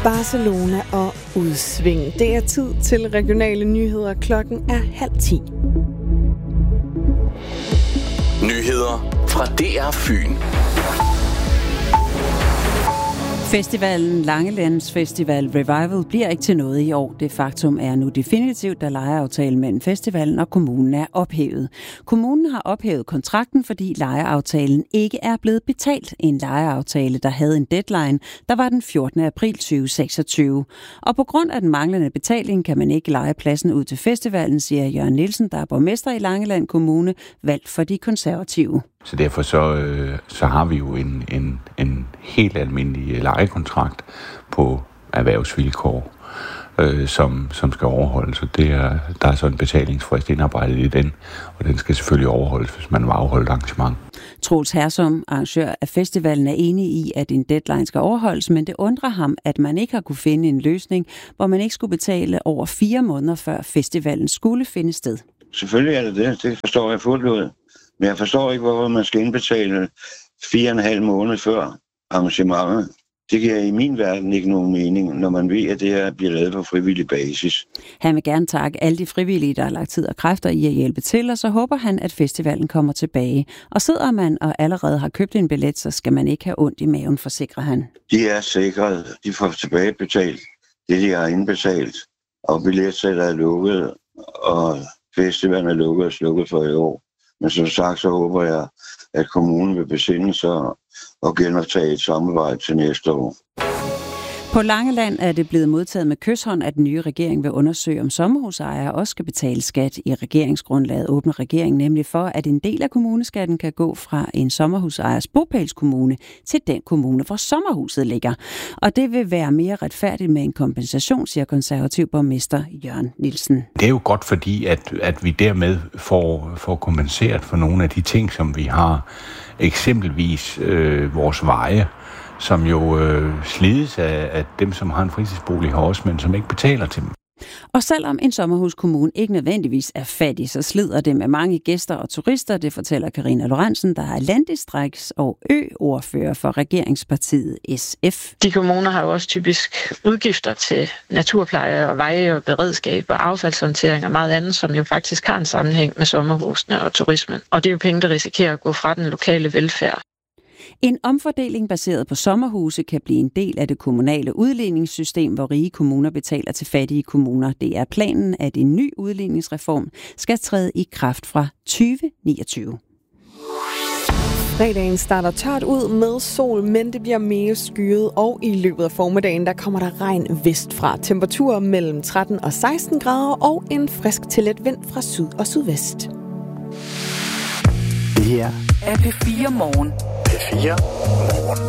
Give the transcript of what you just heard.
Barcelona og udsving. Det er tid til regionale nyheder. Klokken er 9:30. Nyheder fra DR Fyn. Festivalen Langelands Festival Revival bliver ikke til noget i år. Det faktum er nu definitivt, da lejeaftalen mellem festivalen og kommunen er ophævet. Kommunen har ophævet kontrakten, fordi lejeaftalen ikke er blevet betalt. En lejeaftale, der havde en deadline, der var den 14. april 2026. Og på grund af den manglende betaling kan man ikke leje pladsen ud til festivalen, siger Jørgen Nielsen, der er borgmester i Langeland Kommune, valgt for de konservative. Så derfor så har vi jo en helt almindelig lejekontrakt på erhvervsvilkår, som skal overholdes. Så der er så en betalingsfrist indarbejdet i den, og den skal selvfølgelig overholdes, hvis man vil afholde et arrangement. Troels Hersom, arrangør af festivalen, er enig i, at en deadline skal overholdes, men det undrer ham, at man ikke har kunne finde en løsning, hvor man ikke skulle betale over 4 måneder før festivalen skulle finde sted. Selvfølgelig er det det. Det forstår jeg fuldt ud. Men jeg forstår ikke, hvorfor man skal indbetale 4,5 måneder før arrangementet. Det giver i min verden ikke nogen mening, når man ved, at det her bliver lavet på frivillig basis. Han vil gerne takke alle de frivillige, der har lagt tid og kræfter i at hjælpe til, og så håber han, at festivalen kommer tilbage. Og sidder man og allerede har købt en billet, så skal man ikke have ondt i maven, forsikrer han. De er sikret. De får tilbagebetalt det, de har indbetalt. Og billetsalget er lukket, og festivalen er lukket og slukket for i år. Men som sagt, så håber jeg, at kommunen vil besinde sig og genoptage et samarbejde til næste år. På Langeland er det blevet modtaget med kyshånd, at den nye regering vil undersøge, om sommerhusejere også skal betale skat. I regeringsgrundlaget åbner regeringen nemlig for, at en del af kommuneskatten kan gå fra en sommerhusejers bopælskommune til den kommune, hvor sommerhuset ligger. Og det vil være mere retfærdigt med en kompensation, siger konservativ borgmester Jørgen Nielsen. Det er jo godt, fordi at vi dermed får kompenseret for nogle af de ting, som vi har. Eksempelvis vores veje, som jo slides af dem, som har en fritidsbolig her også, men som ikke betaler til dem. Og selvom en sommerhuskommune ikke nødvendigvis er fattig, så slider det med mange gæster og turister, det fortæller Karina Lorentzen, der er landdistrikts- og ø-ordfører for regeringspartiet SF. De kommuner har jo også typisk udgifter til naturpleje og veje og beredskab og affaldshåndtering og meget andet, som jo faktisk har en sammenhæng med sommerhusene og turismen. Og det er jo penge, der risikerer at gå fra den lokale velfærd. En omfordeling baseret på sommerhuse kan blive en del af det kommunale udligningssystem, hvor rige kommuner betaler til fattige kommuner. Det er planen, at en ny udligningsreform skal træde i kraft fra 2029. Fredagen starter tørt ud med sol, men det bliver mere skyet, og i løbet af formiddagen der kommer der regn vestfra. Temperaturer mellem 13 og 16 grader og en frisk til let vind fra syd og sydvest. Det her er P4 Morgen. P4 Morgen.